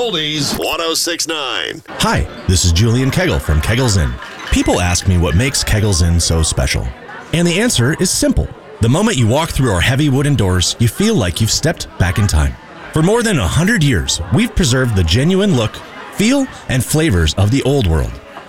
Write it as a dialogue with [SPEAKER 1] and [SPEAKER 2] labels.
[SPEAKER 1] Oldies 1069.
[SPEAKER 2] Hi, this is Julian Kegel from Kegel's Inn. People ask me what makes Kegel's Inn so special. And the answer is simple. The moment you walk through our heavy wooden doors, you feel like you've stepped back in time. For more than 100 years, we've preserved the genuine look, feel, and flavors of the old world.